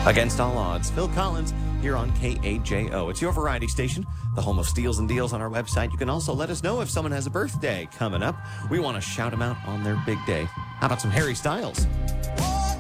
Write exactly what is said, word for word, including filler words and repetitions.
Against all odds, Phil Collins here on K A J O. It's your variety station, the home of steals and deals on our website. You can also let us know if someone has a birthday coming up. We want to shout them out on their big day. How about some Harry Styles?